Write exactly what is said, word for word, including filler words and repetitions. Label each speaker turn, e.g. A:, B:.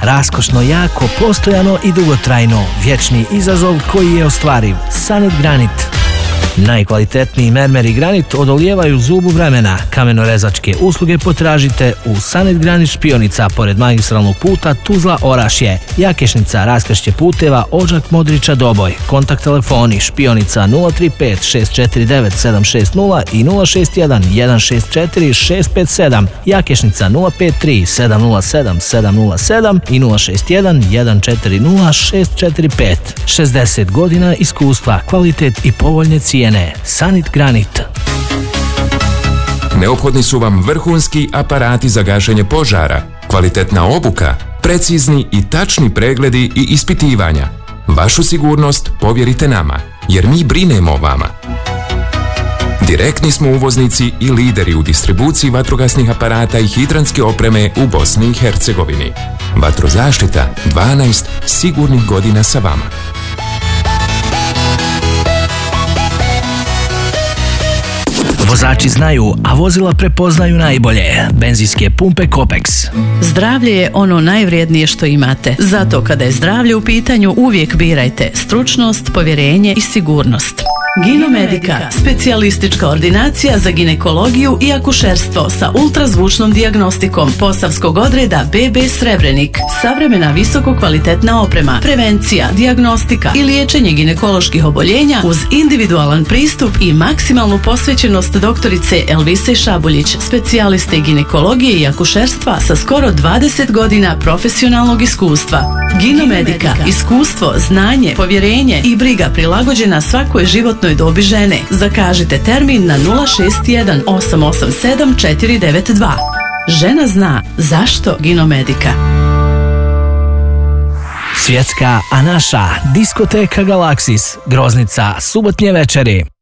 A: Raskošno, jako, postojano i dugotrajno. Vječni izazov koji je ostvariv. Sanit granit. Najkvalitetniji mermer i granit odolijevaju zubu vremena. Kamenorezačke usluge potražite u Sanit Granit Špionica pored magistralnog puta Tuzla-Orašje, Jakešnica, raskršće puteva Odžak Modrića Doboj. Kontakt telefoni Špionica nula tri pet šest četiri devet sedam šest nula i nula šest jedan jedan šest četiri šest pet sedam, Jakešnica nula pet tri sedam nula sedam sedam nula sedam i nula šest jedan jedan četiri nula šest četiri pet. šezdeset godina iskustva, kvalitet i povoljne cijene. Sanit Granit.
B: Neophodni su vam vrhunski aparati za gašenje požara, kvalitetna obuka, precizni i tačni pregledi i ispitivanja. Vašu sigurnost povjerite nama, jer mi brinemo o vama. Direktni smo uvoznici i lideri u distribuciji vatrogasnih aparata i hidrantske opreme u Bosni i Hercegovini. Vatrozaštita dvanaest sigurnih godina sa vama.
A: Vozači znaju, a vozila prepoznaju najbolje. Benzinske pumpe Kopex.
C: Zdravlje je ono najvrijednije što imate. Zato kada je zdravlje u pitanju, uvijek birajte stručnost, povjerenje i sigurnost. Ginomedika, specijalistička ordinacija za ginekologiju i akušerstvo sa ultrazvučnom dijagnostikom Posavskog odreda be be Srebrenik. Savremena visokokvalitetna oprema, prevencija, dijagnostika i liječenje ginekoloških oboljenja uz individualan pristup i maksimalnu posvećenost doktorice Elvise Šabuljić, specijaliste ginekologije i akušerstva sa skoro dvadeset godina profesionalnog iskustva. Ginomedika, iskustvo, znanje, povjerenje i briga prilagođena svakoj životnoj dobi žene. Zakažite termin na nula šest jedan osam osam sedam četiri devet dva. Žena zna zašto Ginomedika.
A: Svjetska, a naša diskoteka Galaksis, Groznica, subotnje večeri.